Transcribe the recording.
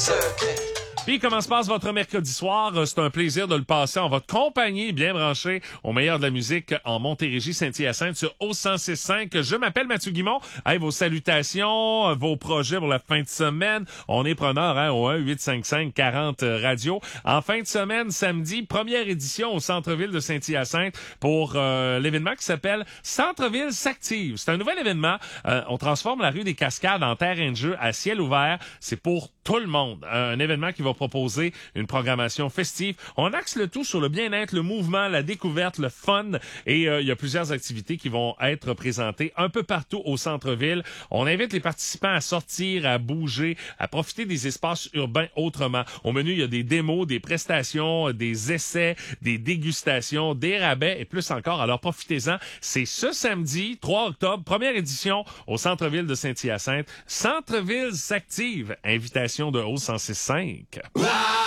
secret. Puis comment se passe votre mercredi soir? C'est un plaisir de le passer en votre compagnie, bien branché au meilleur de la musique en Montérégie, Saint-Hyacinthe sur O106.5. Je m'appelle Mathieu Guimont. Hey, vos salutations, vos projets pour la fin de semaine. On est preneur au 1-855-40-radio. En fin de semaine, samedi, première édition au centre-ville de Saint-Hyacinthe pour l'événement qui s'appelle Centre-ville s'active. C'est un nouvel événement. On transforme la rue des Cascades en terrain de jeu à ciel ouvert. C'est pour tout le monde. Un événement qui va proposer une programmation festive. On axe le tout sur le bien-être, le mouvement, la découverte, le fun. Et il y a plusieurs activités qui vont être présentées un peu partout au centre-ville. On invite les participants à sortir, à bouger, à profiter des espaces urbains autrement. Au menu, il y a des démos, des prestations, des essais, des dégustations, des rabais et plus encore. Alors profitez-en. C'est ce samedi, 3 octobre, première édition au centre-ville de Saint-Hyacinthe. Centre-ville s'active. Invitation de O106.5.